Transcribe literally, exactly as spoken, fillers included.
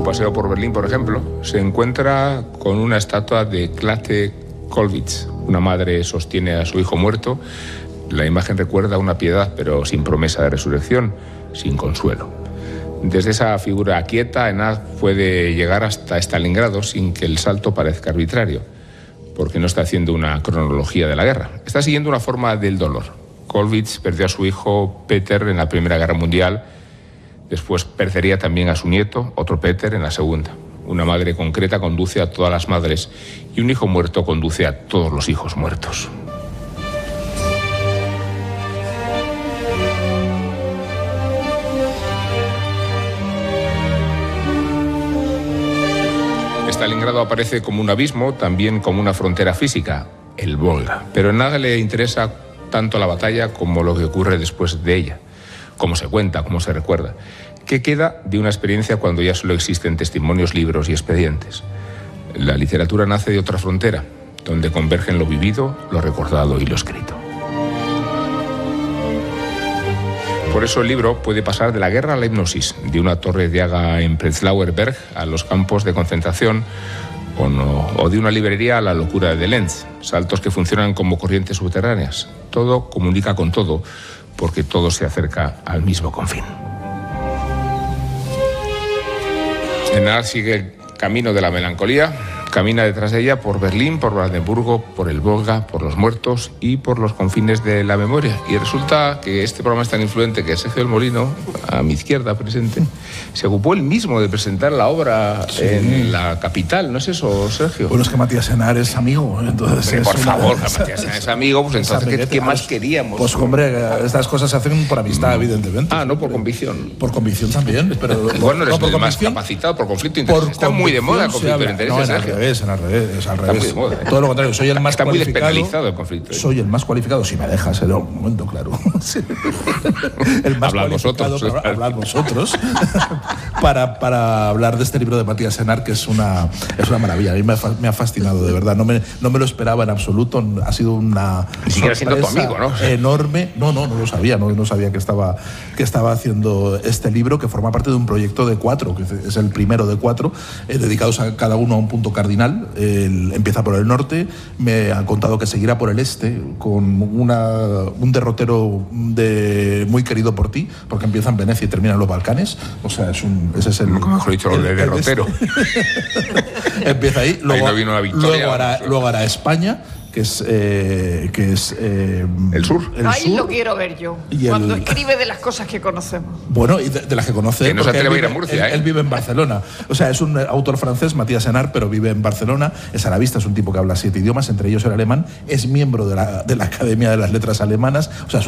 paseo por Berlín, por ejemplo, se encuentra con una estatua de Käthe Kollwitz. Una madre sostiene a su hijo muerto. La imagen recuerda una piedad, pero sin promesa de resurrección, sin consuelo. Desde esa figura quieta, Enad puede llegar hasta Stalingrado sin que el salto parezca arbitrario, porque no está haciendo una cronología de la guerra. Está siguiendo una forma del dolor. Kollwitz perdió a su hijo Peter en la Primera Guerra Mundial. Después perdería también a su nieto, otro Peter, en la Segunda. Una madre concreta conduce a todas las madres y un hijo muerto conduce a todos los hijos muertos. Stalingrado aparece como un abismo, también como una frontera física, el Volga. Pero en nada le interesa tanto la batalla como lo que ocurre después de ella, cómo se cuenta, cómo se recuerda. ¿Qué queda de una experiencia cuando ya solo existen testimonios, libros y expedientes? La literatura nace de otra frontera, donde convergen lo vivido, lo recordado y lo escrito. Por eso el libro puede pasar de la guerra a la hipnosis, de una torre de Haga en Prenzlauer Berg a los campos de concentración, o, no, o de una librería a la locura de Lenz, saltos que funcionan como corrientes subterráneas. Todo comunica con todo, porque todo se acerca al mismo confín. Enad sigue el camino de la melancolía, camina detrás de ella por Berlín, por Brandenburgo, por el Volga, por los muertos y por los confines de la memoria. Y resulta que este programa es tan influente que Sergio del Molino, a mi izquierda presente, se ocupó él mismo de presentar la obra sí. en la capital. ¿No es eso, Sergio? Bueno, es que Matías Senar es amigo. Entonces hombre, es por una... favor, que Matías Senar es amigo, pues entonces, ¿qué, ¿qué más queríamos? Pues, hombre, estas cosas se hacen por amistad, mm. evidentemente. Ah, no por convicción. Por convicción también. Pero bueno, eres no, por el más capacitado por conflicto de interés. Está muy de moda el conflicto de interés, no, Sergio. Es al revés, es al revés. Está muy de moda, ¿eh? Todo lo contrario, soy el más Está cualificado. muy despenalizado el conflicto. ¿eh? Soy el más cualificado, si me dejas, en un momento, claro. el más Hablad cualificado vosotros, para hablar vosotros para, para hablar de este libro de Matías Senar, que es una, es una maravilla. A mí me ha, me ha fascinado, de verdad. No me, no me lo esperaba en absoluto. Ha sido una Ni siquiera siendo tu amigo, ¿no? Enorme. No, no, no lo sabía. No, no sabía que estaba, que estaba haciendo este libro, que forma parte de un proyecto de cuatro, que es el primero de cuatro, eh, dedicados a cada uno a un punto cardinal. El, empieza por el norte, me han contado que seguirá por el este, con una, un derrotero de, muy querido por ti, porque empieza en Venecia y termina en los Balcanes. O sea, es un, ese es el... Mejor dicho, el, de derrotero. Este. Empieza ahí, luego, ahí no vino la victoria, luego, hará, luego hará España, que es, eh, que es eh, el sur. El Ahí sur. Lo quiero ver yo, y cuando el... escribe de las cosas que conocemos. Bueno, y de, de las que conoce. Que no se atreve a ir a Murcia, él, ¿eh? él vive en Barcelona. O sea, es un autor francés, Matías Senar, pero vive en Barcelona. Es arabista, es un tipo que habla siete idiomas, entre ellos el alemán. Es miembro de la, de la Academia de las Letras Alemanas. O sea,